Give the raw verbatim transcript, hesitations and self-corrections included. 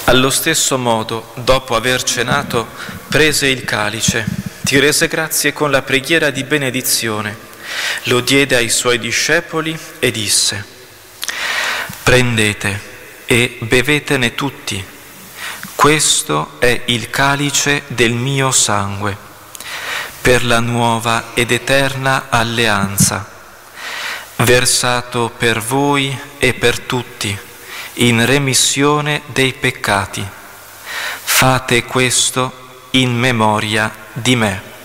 Allo stesso modo, dopo aver cenato, prese il calice, ti rese grazie con la preghiera di benedizione, lo diede ai suoi discepoli e disse: «Prendete e bevetene tutti, questo è il calice del mio sangue, per la nuova ed eterna alleanza, versato per voi e per tutti, in remissione dei peccati. Fate questo in memoria di me».